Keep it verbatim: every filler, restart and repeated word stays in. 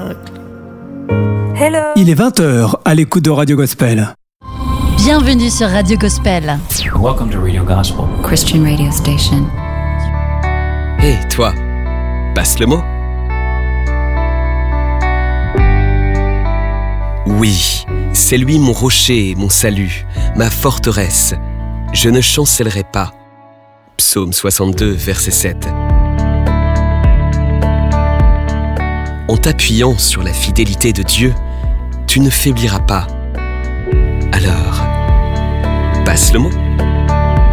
Hello. Il est vingt heures à l'écoute de Radio Gospel. Bienvenue sur Radio Gospel. Welcome to Radio Gospel, Christian radio station. Hé, hey, toi, passe le mot. Oui, c'est lui mon rocher, mon salut, ma forteresse. Je ne chancellerai pas. Psaume soixante-deux, verset sept. En t'appuyant sur la fidélité de Dieu, tu ne faibliras pas. Alors, passe le mot.